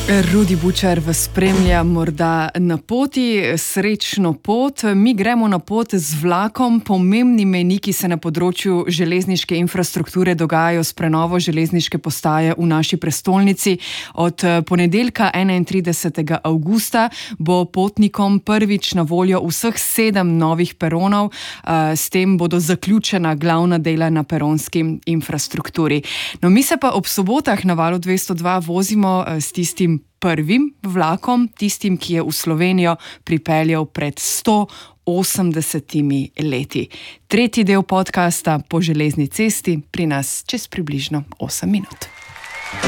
Rudi Bučar vas spremlja morda na poti, srečno pot. Mi gremo na pot z vlakom. Pomembni mejniki se na področju železniške infrastrukture dogajajo s prenovo železniške postaje v naši prestolnici. Od ponedeljka 31. avgusta bo potnikom prvič na voljo vseh 7 novih peronov. S tem bodo zaključena glavna dela na peronski infrastrukturi. No, mi se pa ob sobotah na Valu 202 vozimo s tistim prvim vlakom, tistim, ki je v Slovenijo pripeljal pred 180 leti. Tretji del podcasta Po železni cesti pri nas čez približno 8 minut.